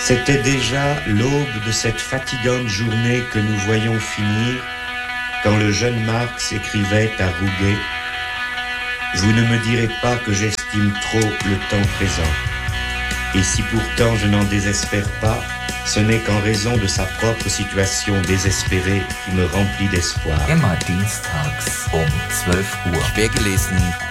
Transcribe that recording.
C'était déjà l'aube de cette fatigante journée que nous voyons finir quand le jeune Marx écrivait à Rouget « Vous ne me direz pas que j'estime trop le temps présent. Et si pourtant je n'en désespère pas, ce n'est qu'en raison de sa propre situation désespérée qui me remplit d'espoir. » Immer dienstags um 12 Uhr. Schwer gelesen